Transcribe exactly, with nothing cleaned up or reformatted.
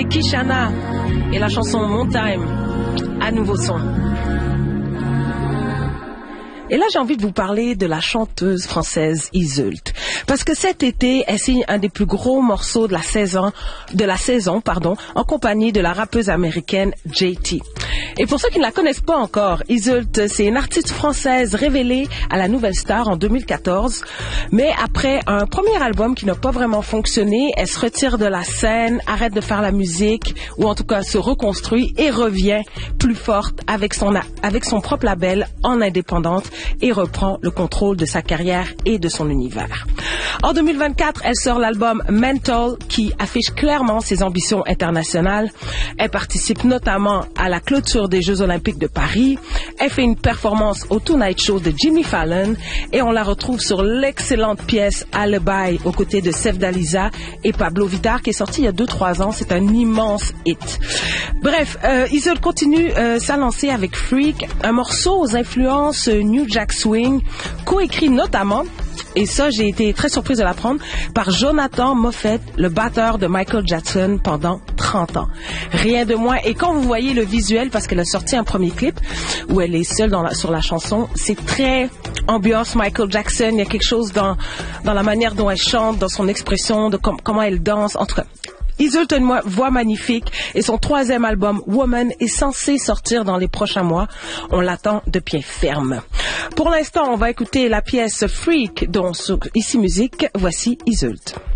Kishana et la chanson Mon Time, à nouveau son. Et là, j'ai envie de vous parler de la chanteuse française Yseult. Parce que cet été, elle signe un des plus gros morceaux de la saison, de la saison, pardon, en compagnie de la rappeuse américaine J T. Et pour ceux qui ne la connaissent pas encore, Yseult, c'est une artiste française révélée à la Nouvelle Star en deux mille quatorze. Mais après un premier album qui n'a pas vraiment fonctionné, elle se retire de la scène, arrête de faire la musique, ou en tout cas se reconstruit et revient plus forte avec son, avec son propre label en indépendante et reprend le contrôle de sa carrière et de son univers. En deux mille vingt-quatre, elle sort l'album Mental qui affiche clairement ses ambitions internationales. Elle participe notamment à la clôture des Jeux Olympiques de Paris. Elle fait une performance au Tonight Show de Jimmy Fallon et on la retrouve sur l'excellente pièce Alibi aux côtés de Sefda Liza et Pablo Vittar qui est sorti il y a deux trois ans. C'est un immense hit. Bref, euh, Yseult continue euh, sa lancée avec Freak, un morceau aux influences euh, New Jack Swing, coécrit notamment, et ça j'ai été très surprise de l'apprendre, par Jonathan Moffett, le batteur de Michael Jackson pendant trente ans. Rien de moins. Et quand vous voyez le visuel, parce qu'elle a sorti un premier clip où elle est seule dans la, sur la chanson, c'est très ambiance Michael Jackson. Il y a quelque chose dans, dans la manière dont elle chante, dans son expression, de com- comment elle danse, en tout cas. Yseult a une voix magnifique et son troisième album, Woman, est censé sortir dans les prochains mois. On l'attend de pied ferme. Pour l'instant, on va écouter la pièce Freak, dont sur Ici Musique, voici Yseult.